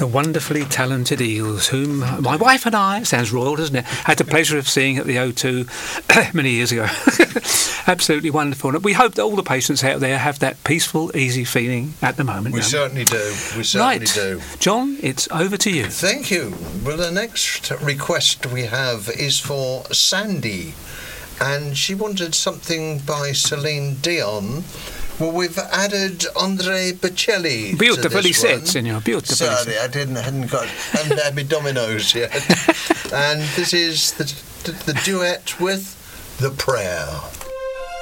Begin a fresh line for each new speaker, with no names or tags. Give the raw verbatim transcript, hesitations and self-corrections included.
The wonderfully talented Eagles, whom my wife and I, sounds royal, doesn't it, had the pleasure of seeing at the O two many years ago. Absolutely wonderful. And we hope that all the patients out there have that peaceful, easy feeling at the moment.
We
um,
certainly do. We certainly
right.
do.
John, it's over to you.
Thank you. Well, the next request we have is for Sandy, and she wanted something by Celine Dion. Well, we've added Andre Bocelli.
Beautifully
to this
said,
one.
Signor. Beautifully
Sorry,
said.
I didn't hadn't got hadn't had my dominoes yet. And this is the, the the duet with The Prayer.